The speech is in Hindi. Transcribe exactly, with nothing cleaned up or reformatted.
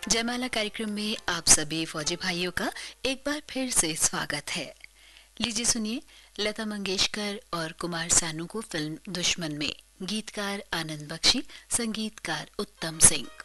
जयमाला कार्यक्रम में आप सभी फौजी भाइयों का एक बार फिर से स्वागत है। लीजिए सुनिए लता मंगेशकर और कुमार सानू को फिल्म दुश्मन में, गीतकार आनंद बख्शी, संगीतकार उत्तम सिंह।